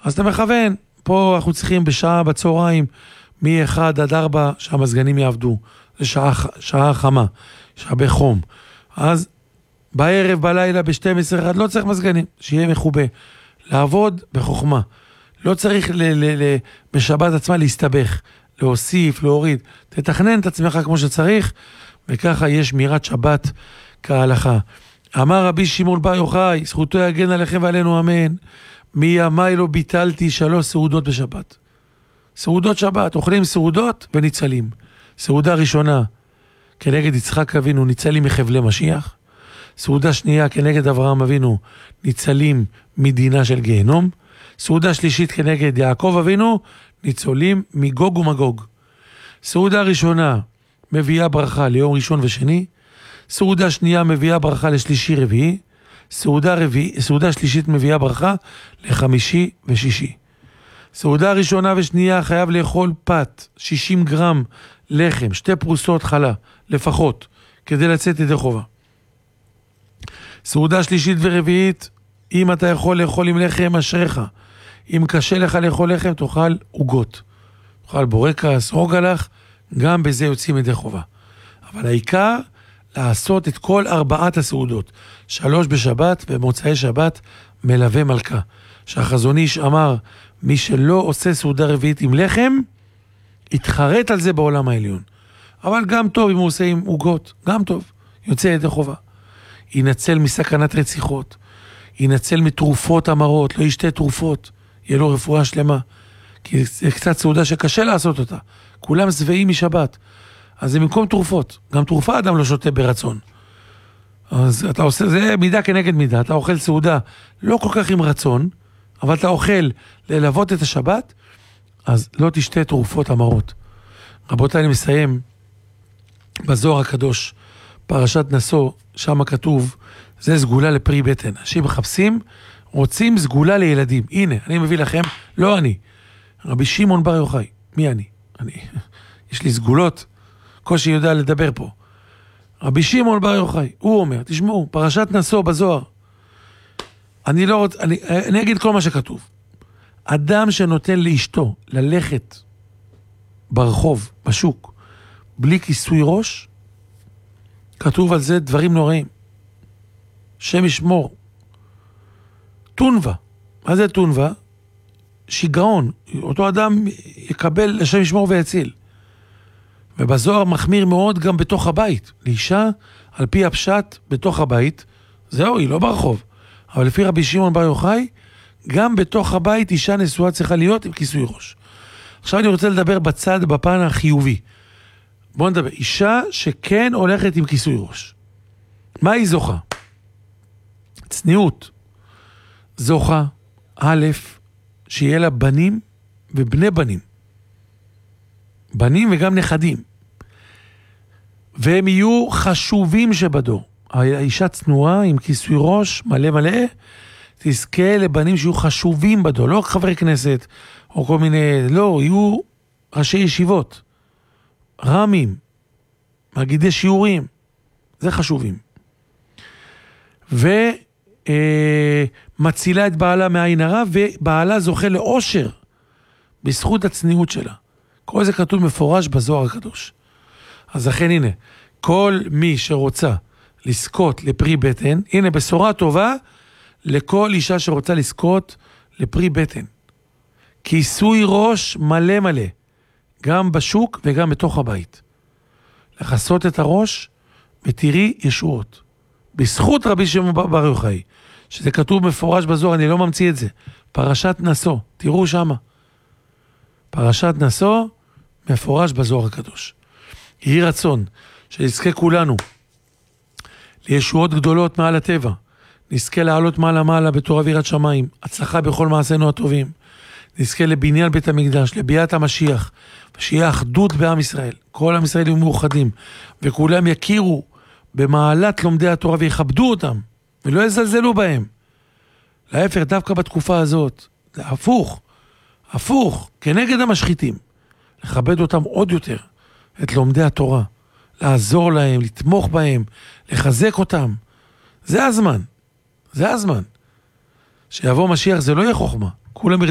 אז אתה מכוון, פה אנחנו צריכים בשעה בצהריים, מ-1 עד 4, שהמזגנים יעבדו. זה שעה חמה, שעה בחום. אז בערב, בלילה, ב-12, לא צריך מזגנים, שיהיה מחובה. לעבוד בחוכמה. לא צריך בשבת עצמה להסתבך, להוסיף, להוריד. תתכנן את עצמך כמו שצריך, וככה יש שמירת שבת כהלכה. אמר רבי שמעון בר יוחאי, זכותו יגן עליכם ועלינו אמן, מימי לא ביטלתי 3 סעודות בשבת. סעודות שבת, אוכלים סעודות וניצלים. סעודה ראשונה, כנגד יצחק אבינו, ניצלים מחבלי משיח. סעודה שנייה, כנגד אברהם אבינו, ניצלים מדינה של גיהנום. סעודה שלישית, כנגד יעקב אבינו, ניצולים מגוג ומגוג. סעודה ראשונה, מביאה ברכה ליום ראשון ושני. סעודה שנייה, מביאה ברכה לשלישי רביעי. סעודה שלישית, מביאה ברכה לחמישי ושישי. סעודה ראשונה ושנייה, חייב לאכול פת, 60 גרם לחם, 2 פרוסות חלה, לפחות, כדי לצאת ידי חובה. סעודה שלישית ורביעית, אם אתה יכול לאכול עם לחם, אשריך. אם קשה לך לאכול לחם, תאכל עוגות. תאכל בורקס, רוגלח, גם בזה יוצאים ידי חובה. אבל העיקר, לעשות את כל 4 הסעודות. 3 בשבת, במוצאי שבת, מלווה מלכה. שהחזון איש אמר, מי שלא עושה סעודה רביעית עם לחם, יתחרט על זה בעולם העליון. אבל גם טוב אם הוא עושה עם עוגות, גם טוב, יוצא ידי חובה. ינצל מסכנת רציחות, ינצל מתרופות אמרות, לא ישתה תרופות, יהיה לו רפואה שלמה. כי זה קצת סעודה שקשה לעשות אותה. כולם שבעים משבת. אז זה במקום תרופות. גם תרופה אדם לא שותה ברצון. אז אתה עושה, זה מידה כנגד מידה. אתה אוכל סעודה לא כל כך עם רצון, אבל אתה אוכל ללוות את השבת, אז לא תשתה תרופות אמרות. רבותיי, אני מסיים בזוהר הקדוש, פרשת נשוא, שם כתוב, זה סגולה לפרי בטן. אנשים מחפשים, רוצים סגולה לילדים. הנה, אני מביא לכם, לא אני. רבי שמעון בר יוחאי. מי אני? יש לי סגולות, קושי יודע לדבר פה. רבי שמעון בר יוחאי, הוא אומר, תשמעו, פרשת נשוא בזוהר, אני אגיד כל מה שכתוב. אדם שנותן לאשתו ללכת ברחוב, בשוק, בלי כיסוי ראש, כתוב על זה דברים נוראים. שם ישמור. תונבה. מה זה תונבה? שיגעון. אותו אדם יקבל לשם ישמור ויציל. ובזוהר מחמיר מאוד גם בתוך הבית. לאישה, על פי הפשט, בתוך הבית, זהו, היא לא ברחוב. אבל לפי רבי שמעון בר יוחאי, גם בתוך הבית אישה נשואה צריכה להיות עם כיסוי ראש. עכשיו אני רוצה לדבר בצד, בפן החיובי. בואו נדבר. אישה שכן הולכת עם כיסוי ראש. מה היא זוכה? צניעות. זוכה, א', שיהיה לה בנים ובני בנים. בנים וגם נכדים. והם יהיו חשובים שבדור. האישה צנועה עם כיסוי ראש מלא מלא, תזכה לבנים שיהיו חשובים בדור. לא חברי כנסת או כל מיני, לא, יהיו ראשי ישיבות. רמים, מגידי שיעורים, זה חשובים. ומצילה את בעלה מעין הרע, ובעלה זוכה לאושר בזכות הצניעות שלה. כל זה כתוב מפורש בזוהר הקדוש. אז לכן הנה, כל מי שרוצה לזכות לפרי בטן, הנה בשורה טובה לכל אישה שרוצה לזכות לפרי בטן. כיסוי ראש מלא מלא. גם בשוק וגם בתוך הבית. לחסות את הראש ותראי ישועות. בזכות רבי שמעון בר יוחאי, שזה כתוב מפורש בזוהר, אני לא ממציא את זה. פרשת נשוא, תראו שמה. פרשת נשוא מפורש בזוהר הקדוש. יהי רצון שנזכה כולנו לישועות גדולות מעל הטבע. נזכה לעלות מעלה מעלה בתורה ויראת שמיים. הצלחה בכל מעשינו הטובים. נזכה לבניין בית המקדש, לביאת המשיח, ושיהיה אחדות בעם ישראל. כל עם ישראל יהיו מאוחדים, וכולם יכירו במעלת לומדי התורה ויכבדו אותם, ולא יזלזלו בהם. להפך, דווקא בתקופה הזאת, זה הפוך, כנגד המשחיתים. לכבד אותם עוד יותר, את לומדי התורה, לעזור להם, לתמוך בהם, לחזק אותם. זה הזמן. שיבוא משיח זה לא יהיה חוכמה. כולם